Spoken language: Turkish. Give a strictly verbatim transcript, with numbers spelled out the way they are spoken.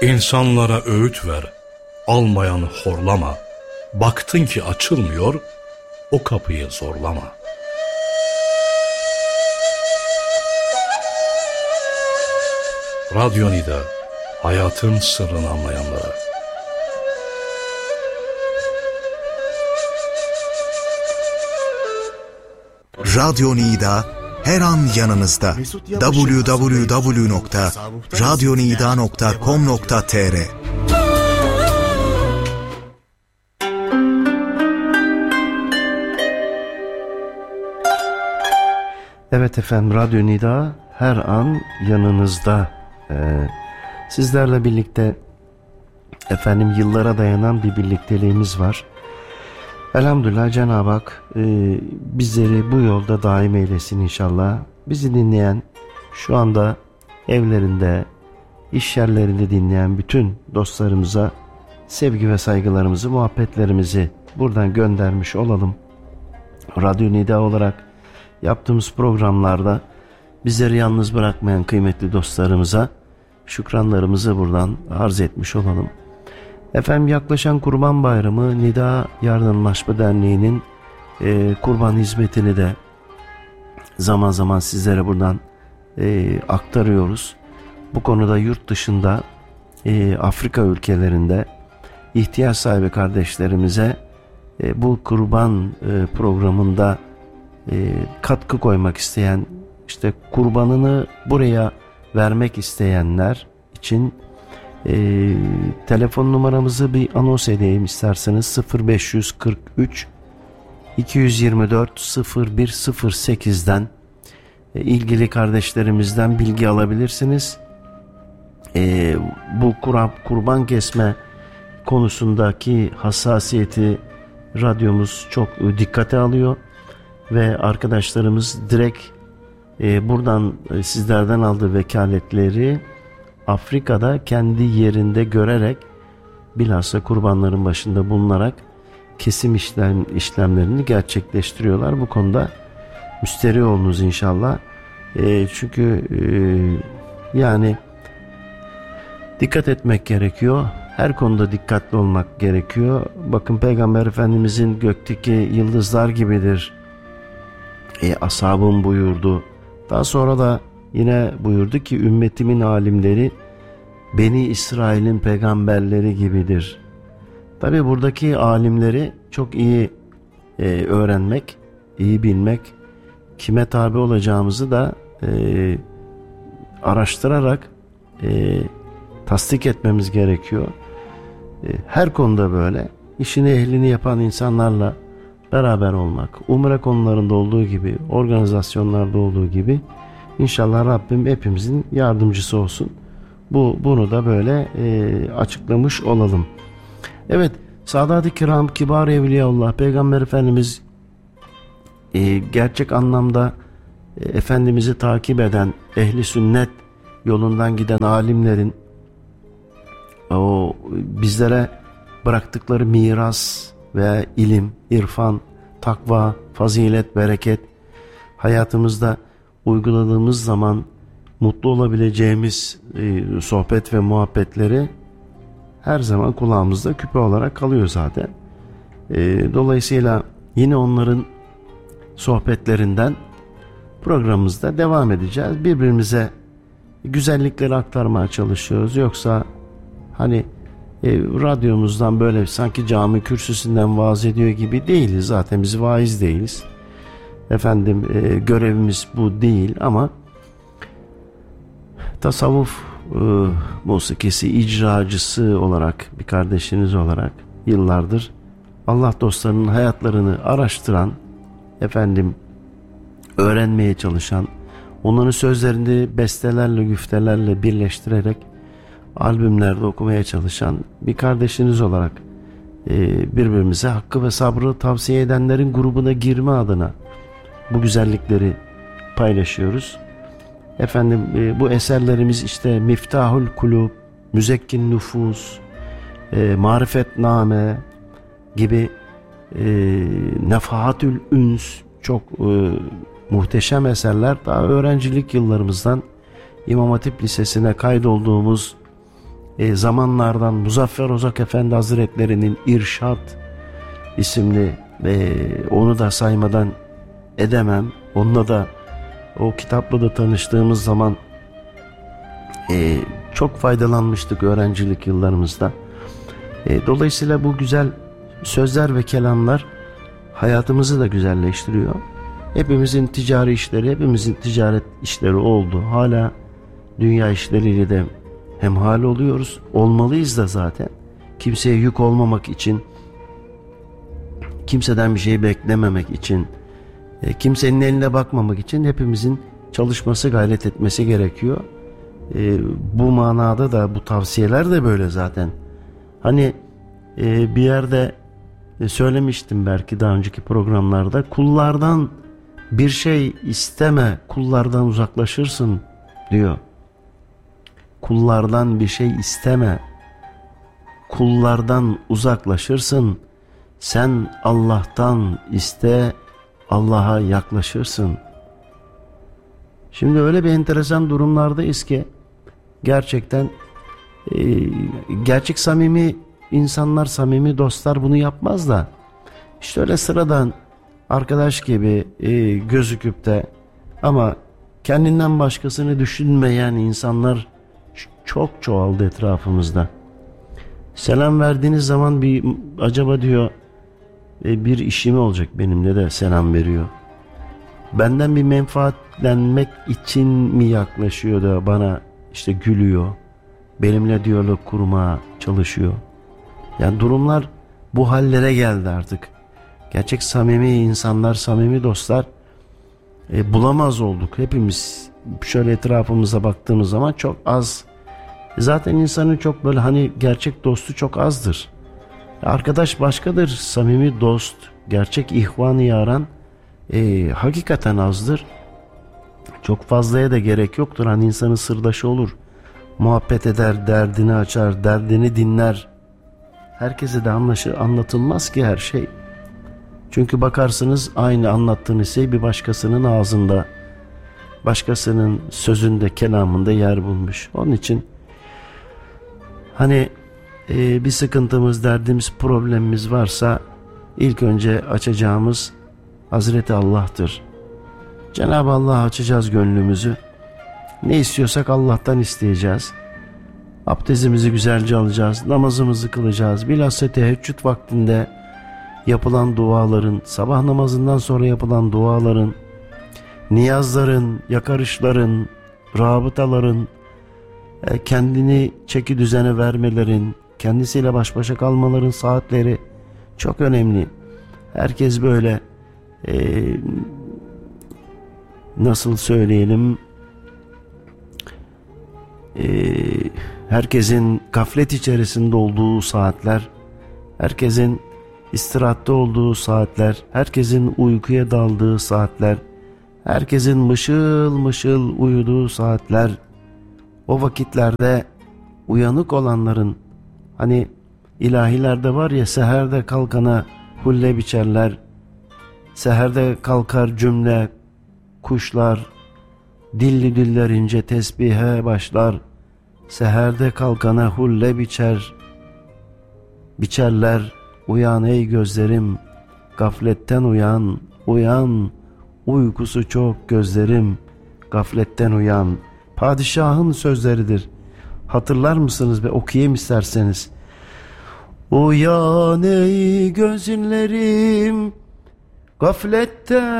İnsanlara öğüt ver, almayanı horlama. Baktın ki açılmıyor, o kapıyı zorlama. Radyo Nida, hayatın sırrını anlayanlara. Radyo Nida her an yanınızda. double-u double-u double-u nokta radyonida nokta com nokta tr Evet efendim, Radyo Nida her an yanınızda. Ee, sizlerle birlikte efendim yıllara dayanan bir birlikteliğimiz var. Elhamdülillah Cenab-ı Hak e, bizleri bu yolda daim eylesin inşallah. Bizi dinleyen, şu anda evlerinde, iş yerlerinde dinleyen bütün dostlarımıza sevgi ve saygılarımızı, muhabbetlerimizi buradan göndermiş olalım. Radyo Nida olarak yaptığımız programlarda bizleri yalnız bırakmayan kıymetli dostlarımıza şükranlarımızı buradan arz etmiş olalım. Efendim, yaklaşan Kurban Bayramı, Nida Yardımlaşma Derneği'nin e, kurban hizmetini de zaman zaman sizlere buradan e, aktarıyoruz. Bu konuda yurt dışında, e, Afrika ülkelerinde ihtiyaç sahibi kardeşlerimize e, bu kurban e, programında e, katkı koymak isteyen, işte kurbanını buraya vermek isteyenler için e, telefon numaramızı bir anons edeyim isterseniz. sıfır beş kırk üç iki yüz yirmi dört sıfır bir sıfır sekiz'den e, ilgili kardeşlerimizden bilgi alabilirsiniz. E, bu kurban, kurban kesme konusundaki hassasiyeti radyomuz çok dikkate alıyor ve arkadaşlarımız direkt e, buradan e, sizlerden aldığı vekaletleri Afrika'da kendi yerinde görerek, bilhassa kurbanların başında bulunarak kesim işlem, işlemlerini gerçekleştiriyorlar. Bu konuda müsterih olunuz inşallah. E, çünkü e, yani dikkat etmek gerekiyor. Her konuda dikkatli olmak gerekiyor. Bakın, Peygamber Efendimizin gökteki yıldızlar gibidir E, ashabım buyurdu. Daha sonra da yine buyurdu ki ümmetimin alimleri Beni İsrail'in peygamberleri gibidir. Tabi buradaki alimleri çok iyi e, öğrenmek, iyi bilmek, kime tabi olacağımızı da e, araştırarak e, tasdik etmemiz gerekiyor. E, her konuda böyle işini ehlini yapan insanlarla beraber olmak, umre konularında olduğu gibi, organizasyonlarda olduğu gibi, İnşallah Rabbim hepimizin yardımcısı olsun. Bu bunu da böyle e, açıklamış olalım. Evet, Sadat-ı Kiram, Kibar Evliyaullah, Peygamber Efendimiz e, gerçek anlamda e, Efendimiz'i takip eden, ehli sünnet yolundan giden alimlerin o bizlere bıraktıkları miras veya ilim, irfan, takva, fazilet, bereket hayatımızda uyguladığımız zaman mutlu olabileceğimiz e, sohbet ve muhabbetleri her zaman kulağımızda küpe olarak kalıyor zaten. E, dolayısıyla yine onların sohbetlerinden programımızda devam edeceğiz. Birbirimize güzellikleri aktarmaya çalışıyoruz. Yoksa hani e, radyomuzdan böyle sanki cami kürsüsünden vaaz ediyor gibi değiliz. Zaten biz vaiz değiliz. Efendim e, görevimiz bu değil ama tasavvuf e, musikisi icracısı olarak, bir kardeşiniz olarak yıllardır Allah dostlarının hayatlarını araştıran, efendim öğrenmeye çalışan, onların sözlerini bestelerle, güftelerle birleştirerek albümlerde okumaya çalışan bir kardeşiniz olarak e, birbirimize hakkı ve sabrı tavsiye edenlerin grubuna girme adına bu güzellikleri paylaşıyoruz. Efendim e, bu eserlerimiz işte Miftahul Kulub, Müzekkin Nüfus, e, Marifetname gibi, e, Nefahatül Üns, çok e, muhteşem eserler. Daha öğrencilik yıllarımızdan İmam Hatip Lisesi'ne kaydolduğumuz e, zamanlardan Muzaffer Ozak Efendi Hazretleri'nin İrşad isimli, e, onu da saymadan edemem. Onunla da, o kitapla da tanıştığımız zaman e, çok faydalanmıştık öğrencilik yıllarımızda. E, dolayısıyla bu güzel sözler ve kelamlar hayatımızı da güzelleştiriyor. Hepimizin ticari işleri, hepimizin ticaret işleri oldu. Hala dünya işleriyle de hemhal oluyoruz. Olmalıyız da zaten. Kimseye yük olmamak için, kimseden bir şey beklememek için, kimsenin eline bakmamak için hepimizin çalışması, gayret etmesi gerekiyor. E, bu manada da bu tavsiyeler de böyle zaten. Hani e, bir yerde e, söylemiştim belki daha önceki programlarda, kullardan bir şey isteme, kullardan uzaklaşırsın diyor. Kullardan bir şey isteme, kullardan uzaklaşırsın. Sen Allah'tan iste, Allah'a yaklaşırsın. Şimdi öyle bir enteresan durumlardayız ki gerçekten e, gerçek samimi insanlar, samimi dostlar bunu yapmaz da işte öyle sıradan arkadaş gibi e, gözüküp de ama kendinden başkasını düşünmeyen insanlar çok çoğaldı etrafımızda. Selam verdiğiniz zaman bir acaba diyor e, bir işimi olacak benimle de selam veriyor. Benden bir menfaatlenmek için mi yaklaşıyor da bana işte gülüyor. Benimle diyalog kurmaya çalışıyor. Yani durumlar bu hallere geldi artık. Gerçek samimi insanlar, samimi dostlar e, bulamaz olduk. Hepimiz şöyle etrafımıza baktığımız zaman çok az. Zaten insanın çok böyle hani gerçek dostu çok azdır. Arkadaş başkadır, samimi dost, gerçek ihvan-ı yaran e, hakikaten azdır. Çok fazlaya da gerek yoktur. Hani insanın sırdaşı olur. Muhabbet eder, derdini açar, derdini dinler. Herkese de anlaşır, anlatılmaz ki her şey. Çünkü bakarsınız aynı anlattığınız şey bir başkasının ağzında, başkasının sözünde, kelamında yer bulmuş. Onun için hani e, bir sıkıntımız, derdimiz, problemimiz varsa ilk önce açacağımız Hazreti Allah'tır. Cenab-ı Allah'a açacağız gönlümüzü. Ne istiyorsak Allah'tan isteyeceğiz. Abdestimizi güzelce alacağız. Namazımızı kılacağız. Bilhassa teheccüd vaktinde yapılan duaların, sabah namazından sonra yapılan duaların, niyazların, yakarışların, rabıtaların, kendini çeki düzene vermelerin, kendisiyle baş başa kalmaların saatleri çok önemli. Herkes böyle e, nasıl söyleyelim, e, herkesin gaflet içerisinde olduğu saatler, herkesin istirahatte olduğu saatler, herkesin uykuya daldığı saatler, herkesin mışıl mışıl uyuduğu saatler, o vakitlerde uyanık olanların, hani ilahilerde var ya, seherde kalkana hulle biçerler, seherde kalkar cümle kuşlar, dilli diller ince tesbihe başlar, seherde kalkana hulle biçer, biçerler, uyan ey gözlerim, gafletten uyan, uyan, uykusu çok gözlerim, gafletten uyan. Padişahın sözleridir. Hatırlar mısınız ve okuyayım isterseniz. Uyan ey gözlerim, gafletten